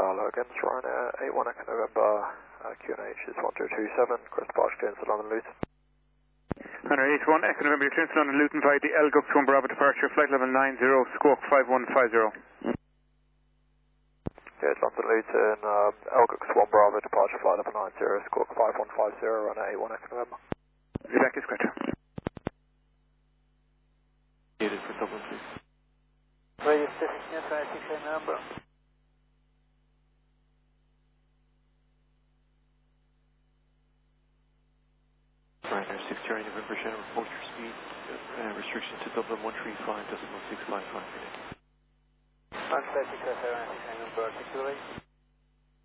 Logan's Ryanair 81 Echo November, QNH is 1027, Chris Bosch, James London Luton. Ryanair 81 Echo November, you're to London Luton via the Elgux 1 Bravo departure, flight level 90, squawk 5150. Yeah, it's London Luton, Elgux 1 Bravo departure, flight level 90, squawk 5150, Ryanair 81 Echo November. Quebec is correct. For Dublin, please. Radio station, 26 number. Ryanair 60 November, Shannon, report your speed. Restriction to Dublin 135.655 per day. 136 number, articulate.